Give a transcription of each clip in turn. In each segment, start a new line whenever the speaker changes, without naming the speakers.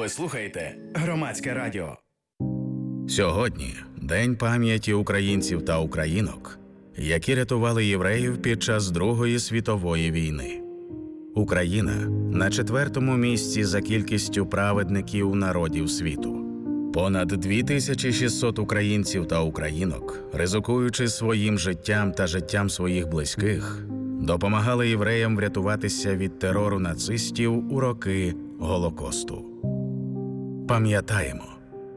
Ви слухаєте Громадське радіо.
Сьогодні День пам'яті українців та українок, які рятували євреїв під час Другої світової війни. Україна на 4-му місці за кількістю праведників народів світу. Понад 2600 українців та українок, ризикуючи своїм життям та життям своїх близьких, допомагали євреям врятуватися від терору нацистів у роки Голокосту. Пам'ятаємо.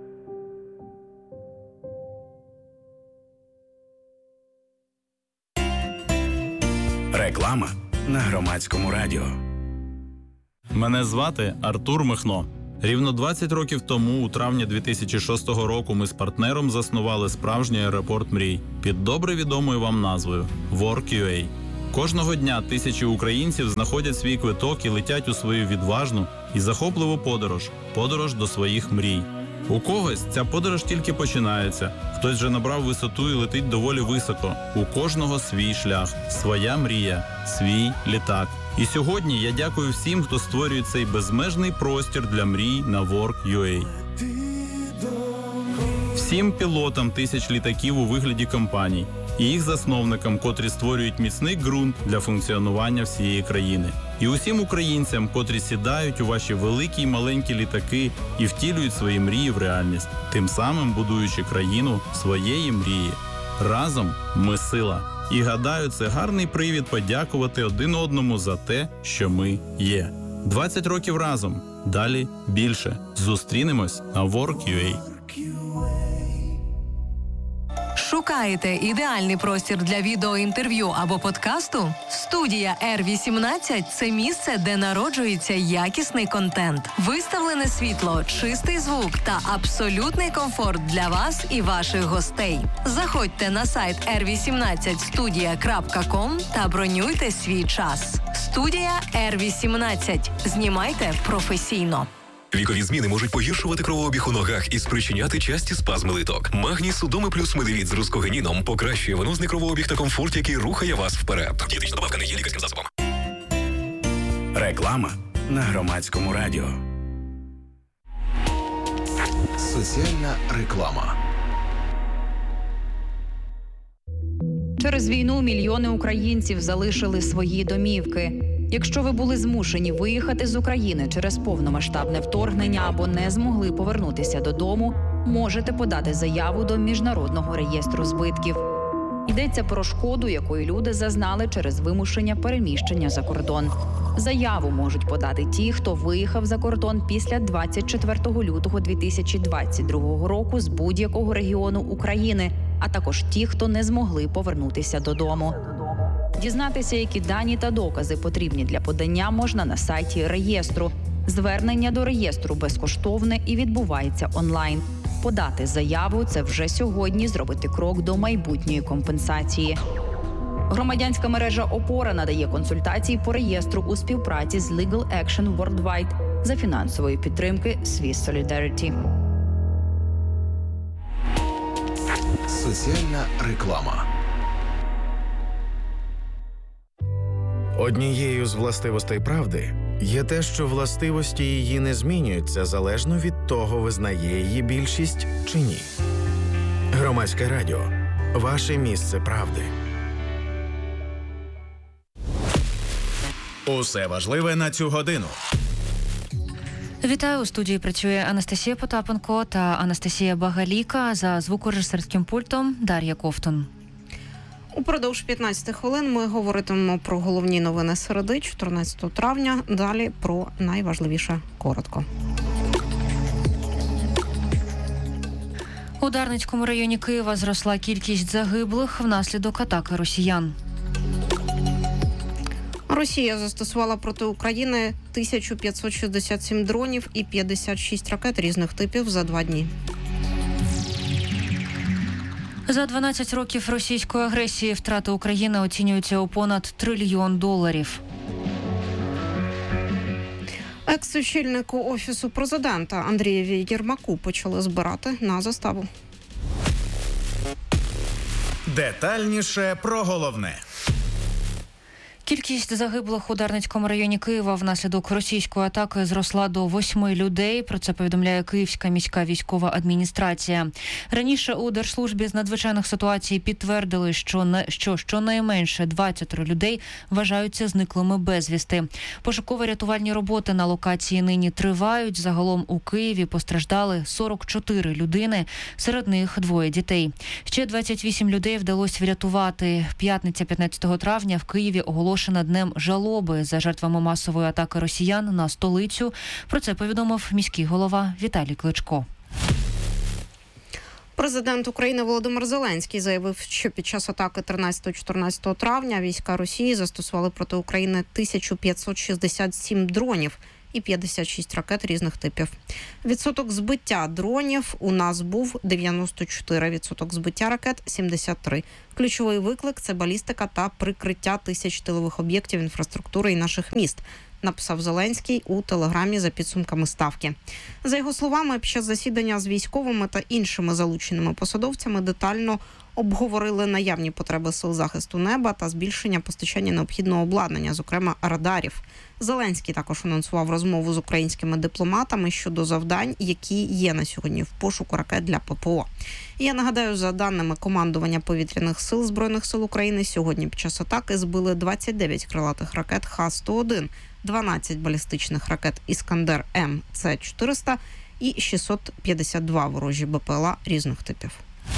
Реклама на Громадському радіо.
Мене звати Артур Михно. Рівно 20 років тому, у травні 2006 року, ми з партнером заснували справжній аеропорт мрій під добре відомою вам назвою Work.ua. Кожного дня тисячі українців знаходять свій квиток і летять у свою відважну і захопливу подорож до своїх мрій. У когось ця подорож тільки починається, хтось вже набрав висоту і летить доволі високо. У кожного свій шлях, своя мрія, свій літак. І сьогодні я дякую всім, хто створює цей безмежний простір для мрій на Work.ua. Всім пілотам тисяч літаків у вигляді компаній і їх засновникам, котрі створюють міцний ґрунт для функціонування всієї країни. І усім українцям, котрі сідають у ваші великі й маленькі літаки і втілюють свої мрії в реальність, тим самим будуючи країну своєї мрії. Разом ми сила. І гадаю, це гарний привід подякувати один одному за те, що ми є. 20 років разом. Далі більше. Зустрінемось на Work.ua.
Шукаєте ідеальний простір для відеоінтерв'ю або подкасту? Студія R18 – це місце, де народжується якісний контент. Виставлене світло, чистий звук та абсолютний комфорт для вас і ваших гостей. Заходьте на сайт r18studia.com та бронюйте свій час. Студія R18. Знімайте професійно.
Вікові зміни можуть погіршувати кровообіг у ногах і спричиняти часті спазми литок. Магній Судоми плюс медивіт з рускогеніном покращує венозний кровообіг та комфорт, який рухає вас вперед. Дієтична добавка не є лікарським засобом.
Реклама на Громадському радіо.
Соціальна реклама.
Через війну мільйони українців залишили свої домівки. Якщо ви були змушені виїхати з України через повномасштабне вторгнення або не змогли повернутися додому, можете подати заяву до Міжнародного реєстру збитків. Йдеться про шкоду, якої люди зазнали через вимушення переміщення за кордон. Заяву можуть подати ті, хто виїхав за кордон після 24 лютого 2022 року з будь-якого регіону України, а також ті, хто не змогли повернутися додому. Дізнатися, які дані та докази потрібні для подання, можна на сайті реєстру. Звернення до реєстру безкоштовне і відбувається онлайн. Подати заяву – це вже сьогодні зробити крок до майбутньої компенсації. Громадянська мережа «Опора» надає консультації по реєстру у співпраці з Legal Action Worldwide за фінансової підтримки Swiss Solidarity.
Соціальна реклама.
Однією з властивостей правди є те, що властивості її не змінюються залежно від того, визнає її більшість чи ні. Громадське радіо. Ваше місце правди. Усе важливе на цю годину.
Вітаю, у студії працює Анастасія Потапенко та Анастасія Багаліка, за звукорежисерським пультом Дар'я Ковтун.
Упродовж 15 хвилин ми говоритимемо про головні новини середи, 14 травня. Далі про найважливіше коротко.
У Дарницькому районі Києва зросла кількість загиблих внаслідок атаки росіян.
Росія застосувала проти України 1567 дронів і 56 ракет різних типів за 2 дні.
За 12 років російської агресії втрати України оцінюються у понад $1 трильйон.
Екс-очільнику Офісу президента Андрієві Єрмаку почали збирати на заставу.
Детальніше про головне.
Кількість загиблих у Дарницькому районі Києва внаслідок російської атаки зросла до 8 людей. Про це повідомляє Київська міська військова адміністрація. Раніше у Держслужбі з надзвичайних ситуацій підтвердили, що щонайменше 20 людей вважаються зниклими безвісти. Пошуково-рятувальні роботи на локації нині тривають. Загалом у Києві постраждали 44 людини, серед них 2 дітей. Ще 28 людей вдалося врятувати. П'ятниця 15 травня в Києві оголошена днем жалоби за жертвами масової атаки росіян на столицю. Про це повідомив міський голова Віталій Кличко.
Президент України Володимир Зеленський заявив, що під час атаки 13-14 травня війська Росії застосували проти України 1567 дронів і 56 ракет різних типів. Відсоток збиття дронів у нас був 94, відсоток збиття ракет – 73. Ключовий виклик – це балістика та прикриття тисяч тилових об'єктів інфраструктури і наших міст, написав Зеленський у телеграмі за підсумками ставки. За його словами, під час засідання з військовими та іншими залученими посадовцями детально обговорили наявні потреби сил захисту неба та збільшення постачання необхідного обладнання, зокрема радарів. Зеленський також анонсував розмову з українськими дипломатами щодо завдань, які є на сьогодні в пошуку ракет для ППО. І я нагадаю, за даними командування повітряних сил Збройних сил України, сьогодні під час атаки збили 29 крилатих ракет Х-101, 12 балістичних ракет «Іскандер-М» С-400 і 652 ворожі БПЛА різних типів.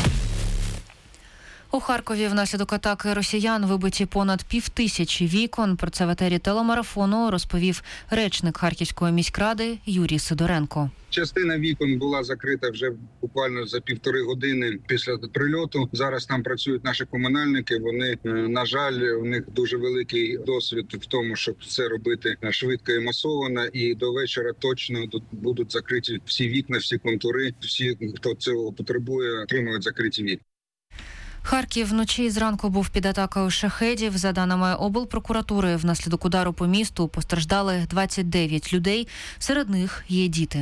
У Харкові внаслідок атаки росіян вибиті понад 5000 вікон. Про це в етері телемарафону розповів речник Харківської міськради Юрій Сидоренко.
Частина вікон була закрита вже буквально за 1,5 години після прильоту. Зараз там працюють наші комунальники. Вони, на жаль, у них дуже великий досвід в тому, щоб це робити швидко і масово. І до вечора точно тут будуть закриті всі вікна, всі контури. Всі, хто цього потребує, отримують закриті вікна.
Харків вночі і зранку був під атакою шахедів. За даними облпрокуратури, внаслідок удару по місту постраждали 29 людей. Серед них є діти.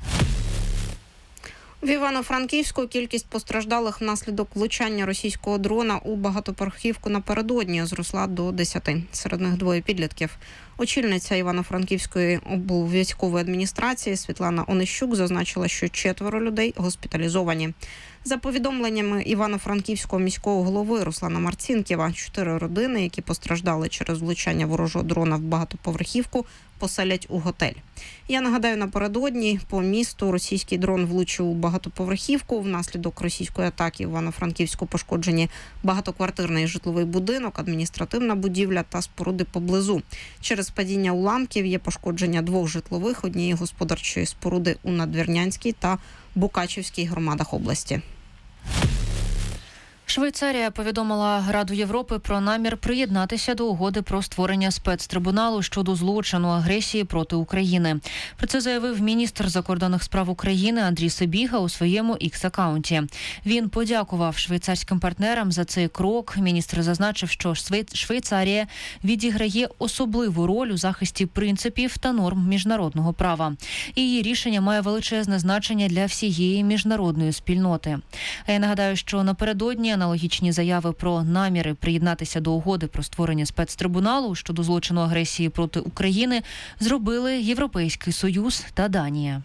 В Івано-Франківську кількість постраждалих внаслідок влучання російського дрона у багатоповерхівку напередодні зросла до 10. Серед них 2 підлітків. Очільниця Івано-Франківської облвійськової адміністрації Світлана Онищук зазначила, що 4 людей госпіталізовані. За повідомленнями Івано-Франківського міського голови Руслана Марцінкєва, 4 родини, які постраждали через влучання ворожого дрона в багатоповерхівку, поселять у готель. Я нагадаю, напередодні по місту російський дрон влучив у багатоповерхівку. Внаслідок російської атаки в Івано-Франківську пошкоджені багатоквартирний житловий будинок, адміністративна будівля та споруди поблизу. Через падіння уламків є пошкодження 2 житлових, однієї господарчої споруди у Надвірнянській та Букачівській громадах області.
Швейцарія повідомила Раду Європи про намір приєднатися до угоди про створення спецтрибуналу щодо злочину агресії проти України. Про це заявив міністр закордонних справ України Андрій Сибіга у своєму X-акаунті. Він подякував швейцарським партнерам за цей крок. Міністр зазначив, що Швейцарія відіграє особливу роль у захисті принципів та норм міжнародного права. І її рішення має величезне значення для всієї міжнародної спільноти. А я нагадаю, що напередодні аналогічні заяви про наміри приєднатися до угоди про створення спецтрибуналу щодо злочину агресії проти України зробили Європейський Союз та Данія.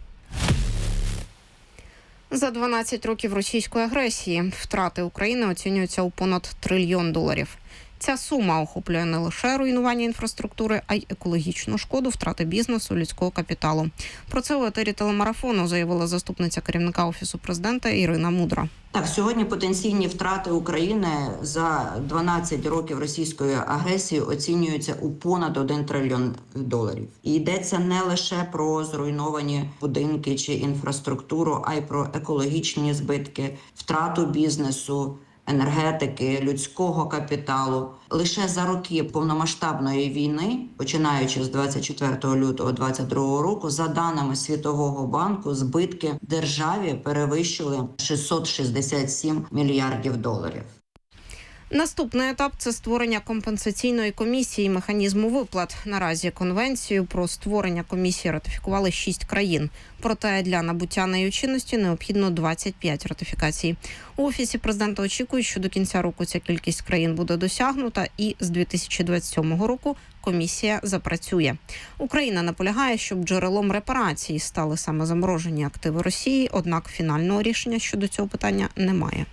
За 12 років російської агресії втрати України оцінюються у понад $1 трильйон. Ця сума охоплює не лише руйнування інфраструктури, а й екологічну шкоду, втрати бізнесу, людського капіталу. Про це у етері телемарафону заявила заступниця керівника Офісу президента Ірина Мудра.
Так, сьогодні потенційні втрати України за 12 років російської агресії оцінюються у понад $1 трильйон. І йдеться не лише про зруйновані будинки чи інфраструктуру, а й про екологічні збитки, втрату бізнесу, енергетики, людського капіталу. Лише за роки повномасштабної війни, починаючи з 24 лютого 2022 року, за даними Світового банку, збитки державі перевищили $667 мільярдів.
Наступний етап – це створення компенсаційної комісії і механізму виплат. Наразі конвенцію про створення комісії ратифікували 6 країн. Проте для набуття нею чинності необхідно 25 ратифікацій. У Офісі президента очікують, що до кінця року ця кількість країн буде досягнута і з 2027 року комісія запрацює. Україна наполягає, щоб джерелом репарацій стали саме заморожені активи Росії, однак фінального рішення щодо цього питання немає.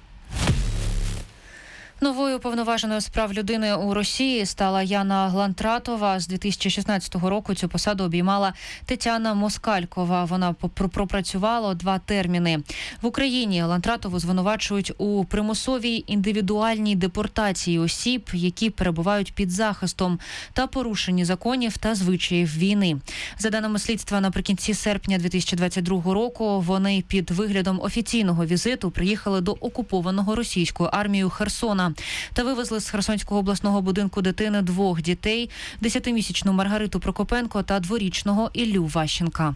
Новою уповноваженою з прав людини у Росії стала Яна Глантратова. З 2016 року цю посаду обіймала Тетяна Москалькова. Вона пропрацювала 2 терміни. В Україні Глантратову звинувачують у примусовій індивідуальній депортації осіб, які перебувають під захистом, та порушенні законів та звичаїв війни. За даними слідства, наприкінці серпня 2022 року вони під виглядом офіційного візиту приїхали до окупованого російською армією Херсона та вивезли з Херсонського обласного будинку дитини 2 дітей – 10-місячну Маргариту Прокопенко та 2-річного Іллю Ващенка.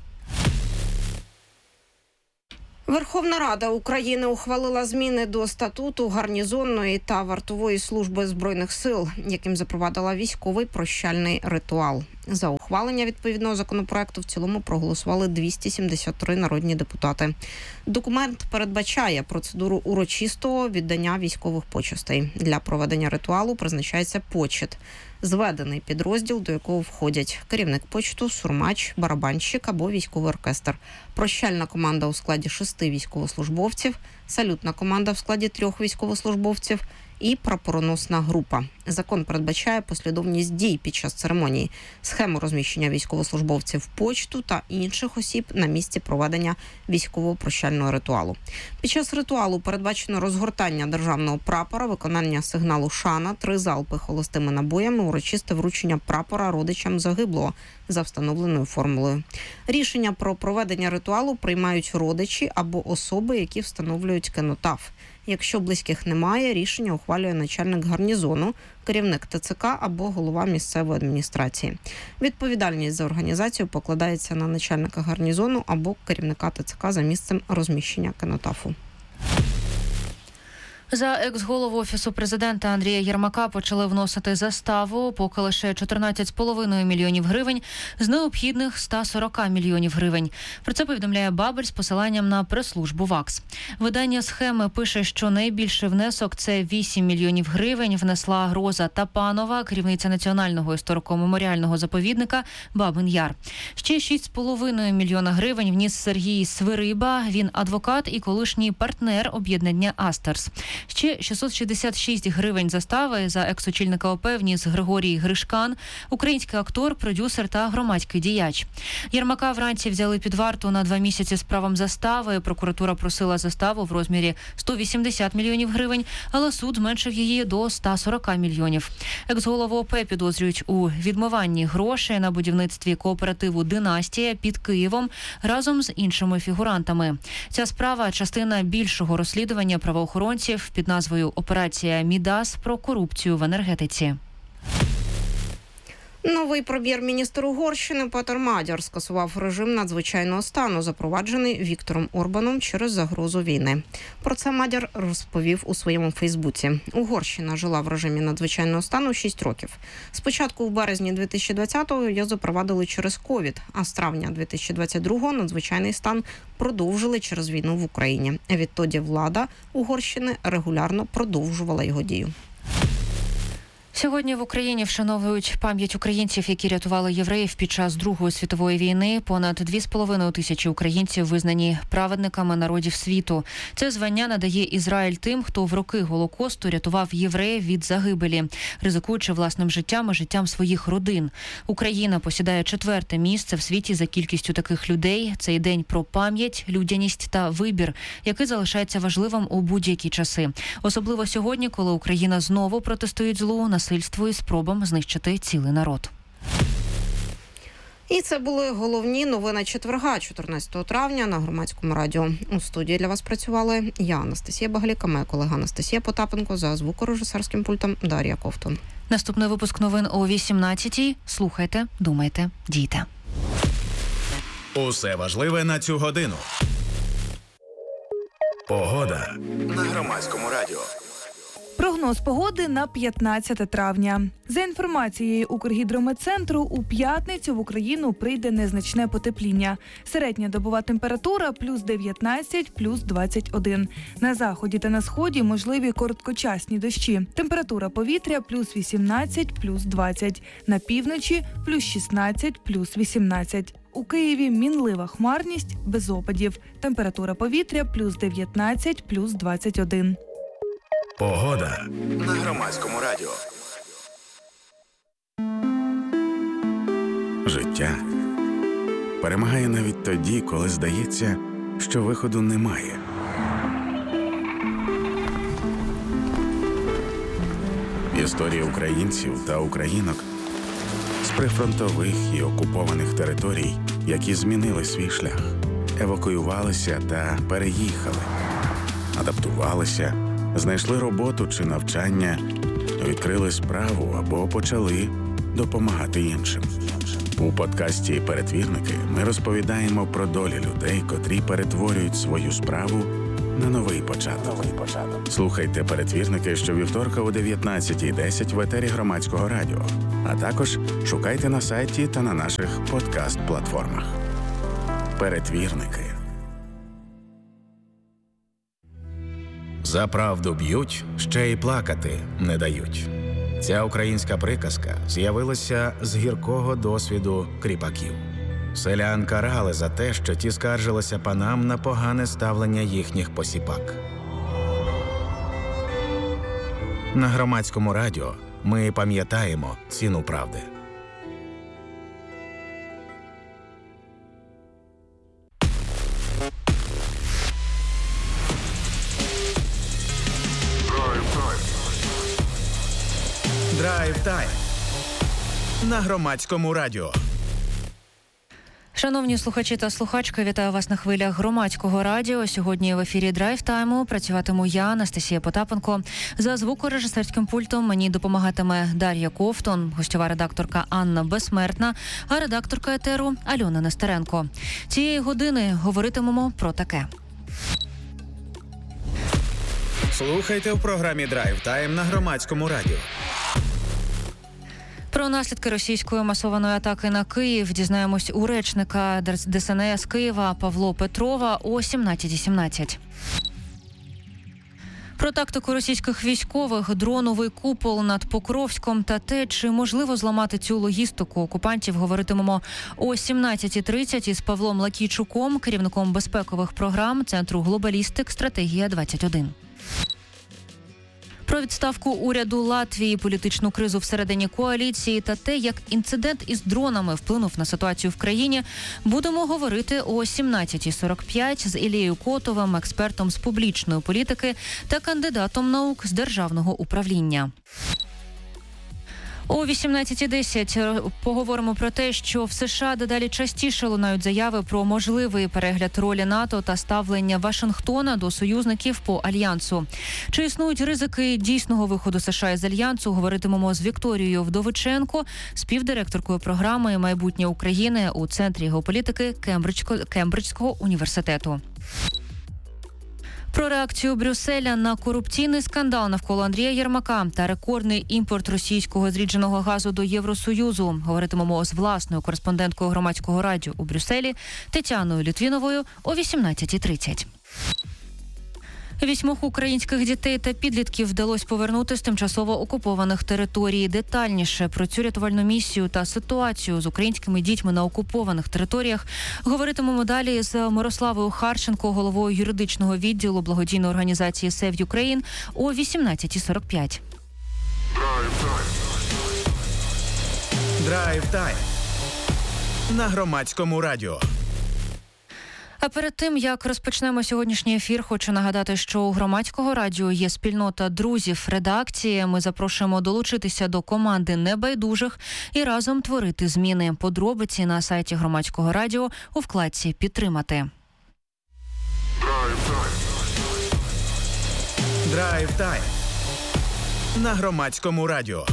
Верховна Рада України ухвалила зміни до статуту гарнізонної та вартової служби Збройних сил, яким запровадила військовий прощальний ритуал. За ухвалення відповідного законопроекту в цілому проголосували 273 народні депутати. Документ передбачає процедуру урочистого віддання військових почестей. Для проведення ритуалу призначається почет. Зведений підрозділ, до якого входять керівник почту, сурмач, барабанщик або військовий оркестр, прощальна команда у складі 6 військовослужбовців, салютна команда в складі 3 військовослужбовців і прапороносна група. Закон передбачає послідовність дій під час церемонії, схему розміщення військовослужбовців почту та інших осіб на місці проведення військового прощального ритуалу. Під час ритуалу передбачено розгортання державного прапора, виконання сигналу «Шана», 3 залпи холостими набоями, урочисте вручення прапора родичам загиблого за встановленою формулою. Рішення про проведення ритуалу приймають родичі або особи, які встановлюють кенотаф. Якщо близьких немає, рішення ухвалює начальник гарнізону, керівник ТЦК або голова місцевої адміністрації. Відповідальність за організацію покладається на начальника гарнізону або керівника ТЦК за місцем розміщення кенотафу.
За екс-голову Офісу президента Андрія Єрмака почали вносити заставу, поки лише 14,5 мільйонів гривень з необхідних 140 мільйонів гривень. Про це повідомляє Бабель з посиланням на прес-службу ВАКС. Видання «Схеми» пише, що найбільший внесок – це 8 мільйонів гривень внесла Роза Тапанова, керівниця Національного історико-меморіального заповідника Бабин Яр. Ще 6,5 мільйона гривень вніс Сергій Свириба, він адвокат і колишній партнер об'єднання «Астерс». Ще 666 гривень застави за екс-очільника ОП вніс Григорій Гришкан, український актор, продюсер та громадський діяч. Єрмака вранці взяли під варту на 2 місяці з правом застави. Прокуратура просила заставу в розмірі 180 мільйонів гривень, але суд зменшив її до 140 мільйонів. Екс-голову ОП підозрюють у відмиванні грошей на будівництві кооперативу «Династія» під Києвом разом з іншими фігурантами. Ця справа – частина більшого розслідування правоохоронців під назвою «Операція Мідас» про корупцію в енергетиці.
Новий прем'єр-міністр Угорщини Петер Мадяр скасував режим надзвичайного стану, запроваджений Віктором Орбаном через загрозу війни. Про це Мадяр розповів у своєму Фейсбуці. Угорщина жила в режимі надзвичайного стану 6 років. Спочатку в березні 2020-го його запровадили через ковід, а з травня 2022-го надзвичайний стан продовжили через війну в Україні. Відтоді влада Угорщини регулярно продовжувала його дію.
Сьогодні в Україні вшановують пам'ять українців, які рятували євреїв під час Другої світової війни. Понад 2,5 тисячі українців визнані праведниками народів світу. Це звання надає Ізраїль тим, хто в роки Голокосту рятував євреїв від загибелі, ризикуючи власним життям і життям своїх родин. Україна посідає 4-те місце в світі за кількістю таких людей. Цей день про пам'ять, людяність та вибір, який залишається важливим у будь-які часи. Особливо сьогодні, коли Україна знову протистоїть злу, насильству і спробам знищити цілий народ.
І це були головні новини четверга, 14 травня на Громадському радіо. У студії для вас працювали я, Анастасія Багаліка, моя колега Анастасія Потапенко, за звукорежисерським пультом Дар'я Ковтун.
Наступний випуск новин о 18-й. Слухайте, думайте, дійте.
Усе важливе на цю годину. Погода на Громадському радіо.
Прогноз
Прогноз погоди на 15 травня. За інформацією Укргідрометцентру, у п'ятницю в Україну прийде незначне потепління. Середня добова температура плюс 19, плюс 21. На заході та на сході можливі короткочасні дощі. Температура повітря плюс 18, плюс 20. На півночі плюс 16, плюс 18. У Києві мінлива хмарність, без опадів. Температура повітря плюс 19, плюс 21.
Погода на Громадському радіо.
Життя перемагає навіть тоді, коли здається, що виходу немає. Історії українців та українок з прифронтових і окупованих територій, які змінили свій шлях, евакуювалися та переїхали, адаптувалися, знайшли роботу чи навчання, відкрили справу або почали допомагати іншим. У подкасті «Перетвірники» ми розповідаємо про долі людей, котрі перетворюють свою справу на новий початок. Слухайте «Перетвірники» щовівторка о 19:10 в етері Громадського радіо, а також шукайте на сайті та на наших подкаст-платформах. «Перетвірники». За правду б'ють, ще й плакати не дають. Ця українська приказка з'явилася з гіркого досвіду кріпаків. Селян карали за те, що ті скаржилися панам на погане ставлення їхніх посіпак. На Громадському радіо ми пам'ятаємо ціну правди.
Драйв-тайм на Громадському радіо.
Шановні слухачі та слухачки, вітаю вас на хвилях Громадського радіо. Сьогодні в ефірі Драйв-тайму працюватиму я, Анастасія Потапенко. За звукорежисерським пультом мені допомагатиме Дар'я Ковтун, гостьова редакторка Анна Безсмертна, а редакторка етеру Альона Нестеренко. Цієї години говоритимемо про таке.
Слухайте в програмі «Драйв-тайм» на Громадському радіо.
Про наслідки російської масованої атаки на Київ дізнаємось у речника ДСНС Києва Павло Петрова о 17:17. Про тактику російських військових, дроновий купол над Покровськом та те, чи можливо зламати цю логістику окупантів, говоритимемо о 17:30 із Павлом Лакійчуком, керівником безпекових програм Центру глобалістик «Стратегія-21». Про відставку уряду Латвії, політичну кризу всередині коаліції та те, як інцидент із дронами вплинув на ситуацію в країні, будемо говорити о 17:45 з Ілією Котовим, експертом з публічної політики та кандидатом наук з державного управління. О 18:10 поговоримо про те, що в США дедалі частіше лунають заяви про можливий перегляд ролі НАТО та ставлення Вашингтона до союзників по Альянсу. Чи існують ризики дійсного виходу США із Альянсу, говоритимемо з Вікторією Вдовиченко, співдиректоркою програми «Майбутнє України» у Центрі геополітики Кембриджського університету. Про реакцію Брюсселя на корупційний скандал навколо Андрія Єрмака та рекордний імпорт російського зрідженого газу до Євросоюзу говоритимемо з власною кореспонденткою Громадського радіо у Брюсселі Тетяною Літвіновою о 18:30. 8 українських дітей та підлітків вдалося повернути з тимчасово окупованих територій. Детальніше про цю рятувальну місію та ситуацію з українськими дітьми на окупованих територіях говоритимемо далі з Мирославою Харченко, головою юридичного відділу благодійної організації Save Ukraine о 18:45.
Драйв-тайм на Громадському радіо.
А перед тим, як розпочнемо сьогоднішній ефір, хочу нагадати, що у Громадського радіо є спільнота друзів редакції. Ми запрошуємо долучитися до команди небайдужих і разом творити зміни. Подробиці на сайті Громадського радіо у вкладці «Підтримати».
Драйв-тайм на Громадському радіо.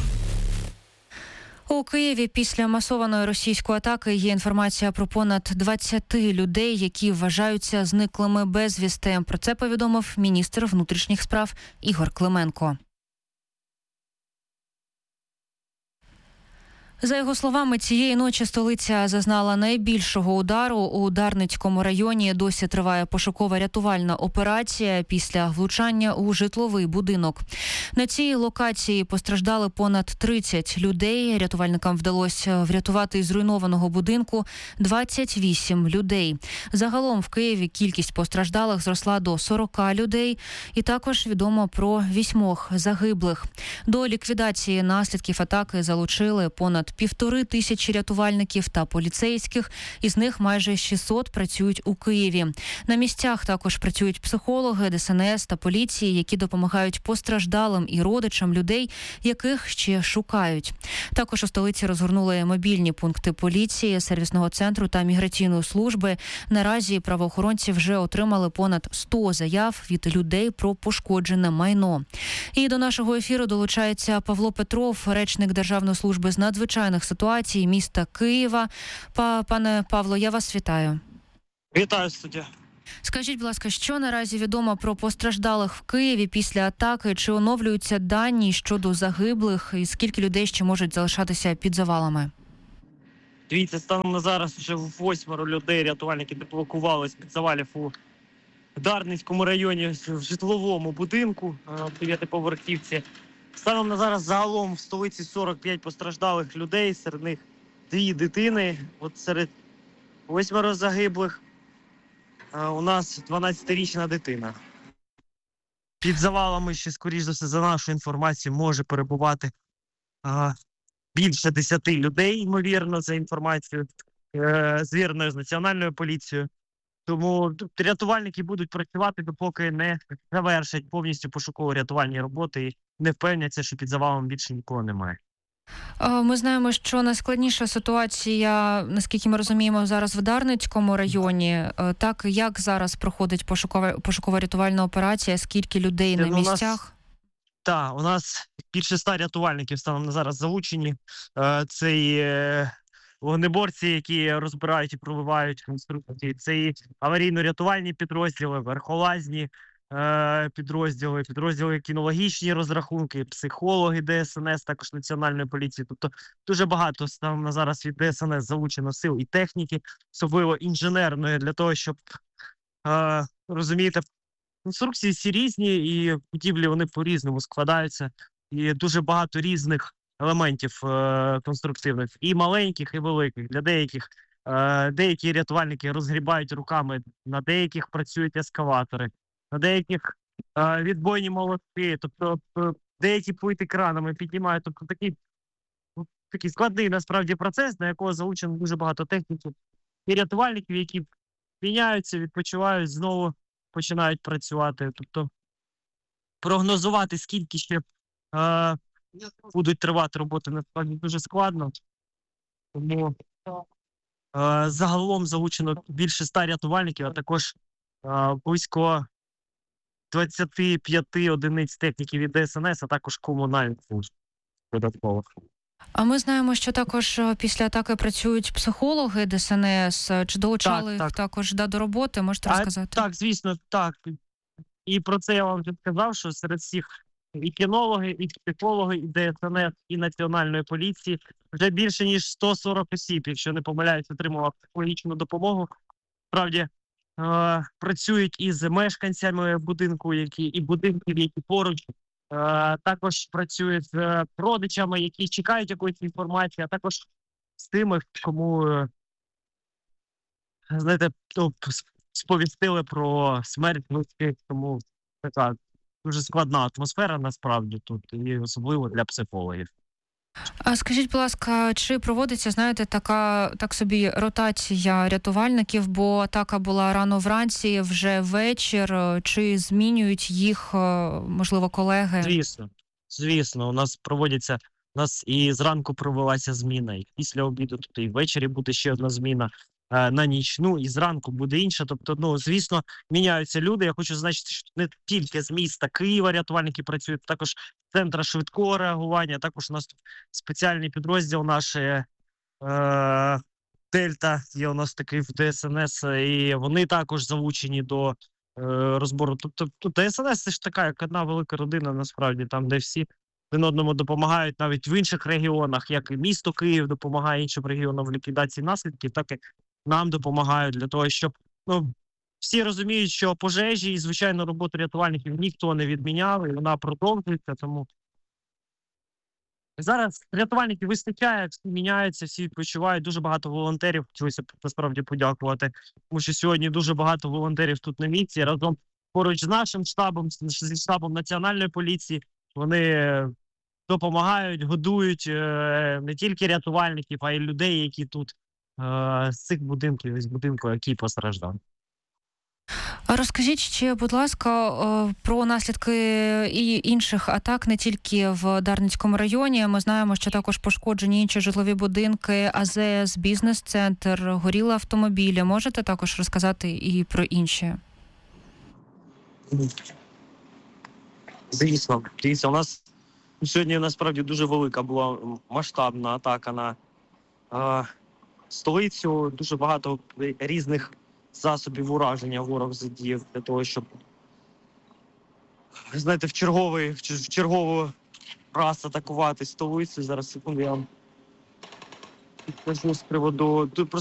У Києві після масованої російської атаки є інформація про понад 20 людей, які вважаються зниклими безвісти. Про це повідомив міністр внутрішніх справ Ігор Клименко. За його словами, цієї ночі столиця зазнала найбільшого удару. У Дарницькому районі досі триває пошукова рятувальна операція після влучання у житловий будинок. На цій локації постраждали понад 30 людей. Рятувальникам вдалося врятувати із зруйнованого будинку 28 людей. Загалом в Києві кількість постраждалих зросла до 40 людей. І також відомо про 8 загиблих. До ліквідації наслідків атаки залучили понад 1500 рятувальників та поліцейських, із них майже 600 працюють у Києві. На місцях також працюють психологи, ДСНС та поліції, які допомагають постраждалим і родичам людей, яких ще шукають. Також у столиці розгорнули мобільні пункти поліції, сервісного центру та міграційної служби. Наразі правоохоронці вже отримали понад 100 заяв від людей про пошкоджене майно. І до нашого ефіру долучається Павло Петров, речник Державної служби з надзвичайних ситуацій міста Києва. Пане Павло, я вас вітаю.
Вітаю, студія.
Скажіть, будь ласка, що наразі відомо про постраждалих в Києві після атаки? Чи оновлюються дані щодо загиблих? І скільки людей ще можуть залишатися під завалами?
Дивіться, станом на зараз вже 8 людей рятувальники деблокували з-під завалів у Дарницькому районі в житловому будинку в 9-поверхівці. Станом на зараз загалом в столиці 45 постраждалих людей, серед них 2 дитини. От серед 8 загиблих у нас 12-річна дитина. Під завалами ще, скоріш за все, за нашу інформацію, може перебувати більше 10 людей, ймовірно, за інформацією, звіреною з Національною поліцією. Тому рятувальники будуть працювати, допоки не завершать повністю пошуково-рятувальні роботи і не впевняться, що під завалом більше нікого немає.
Ми знаємо, що найскладніша ситуація, наскільки ми розуміємо, зараз в Дарницькому районі. Так, як зараз проходить пошукова-рятувальна операція? Скільки людей на місцях?
Так, у нас більше 100 рятувальників станом на зараз залучені. Це і вогнеборці, які розбирають і пробивають конструкції. Це і аварійно-рятувальні підрозділи, верхолазні підрозділи кінологічні розрахунки, психологи ДСНС, також Національної поліції. Тобто дуже багато станом на зараз від ДСНС залучено сил і техніки, особливо інженерної, для того, щоб, розумієте, конструкції всі різні і будівлі вони по-різному складаються. І дуже багато різних елементів конструктивних, і маленьких, і великих. Для деяких деякі рятувальники розгрібають руками, на деяких працюють ескаватори, на деяких відбойні молотки, тобто деякі плити кранами піднімають. Тобто такий складний насправді процес, на якого залучено дуже багато техніки і рятувальників, які міняються, відпочивають, знову починають працювати. Тобто прогнозувати, скільки ще будуть тривати роботи, насправді дуже складно. Тому загалом залучено більше 100 рятувальників, а також близько 25 одиниць техніки від ДСНС, а також комунальних служб додаткових.
А ми знаємо, що також після атаки працюють психологи ДСНС. Чи долучали їх також до роботи? Можете розказати?
Так, звісно, так. І про це я вам вже сказав, що серед всіх і кінологи, і психологи, і ДСНС, і Національної поліції вже більше ніж 140 осіб, якщо не помиляюсь, отримував психологічну допомогу. Справді, працюють із мешканцями будинку, і будинків, які поруч. Також працюють з родичами, які чекають якоїсь інформації, а також з тими, кому, знаєте, сповістили про смерть близьких. Тому така дуже складна атмосфера насправді тут, і особливо для психологів.
А скажіть, будь ласка, чи проводиться, знаєте, так собі ротація рятувальників, бо атака була рано вранці, вже вечір, чи змінюють їх, можливо, колеги?
Звісно, у нас і зранку провелася зміна, і після обіду, тобто і ввечері буде ще одна зміна на ніч, і зранку буде інша. Тобто, звісно, міняються люди. Я хочу зазначити, що не тільки з міста Києва рятувальники працюють, також центра швидкого реагування, також у нас спеціальний підрозділ наш Дельта, є у нас такий в ДСНС, і вони також залучені до розбору. Тобто ДСНС – це ж така, як одна велика родина, насправді, там, де всі один одному допомагають навіть в інших регіонах, як і місто Київ допомагає іншим регіонам в ліквідації наслідків, так і нам допомагають для того, щоб всі розуміють, що пожежі і, звичайно, роботу рятувальників ніхто не відміняв, і вона продовжується, тому зараз рятувальників вистачає, всі міняються, всі відпочивають, дуже багато волонтерів, хотілося б насправді подякувати, тому що сьогодні дуже багато волонтерів тут на місці, разом поруч з нашим штабом, зі штабом Національної поліції, вони допомагають, годують не тільки рятувальників, а й людей, які тут з цих будинків, з будинку, який постраждав.
А розкажіть ще, будь ласка, про наслідки і інших атак не тільки в Дарницькому районі. Ми знаємо, що також пошкоджені інші житлові будинки, АЗС, бізнес-центр, горіли автомобілі. Можете також розказати і про інші?
Звісно. Дивіться, у нас сьогодні насправді дуже велика була масштабна атака на столицю. Дуже багато різних засобів ураження ворог задіяв для того, щоб, знаєте, в чергову раз атакувати столицю. Зараз, секунду, я вам підкажу з приводу...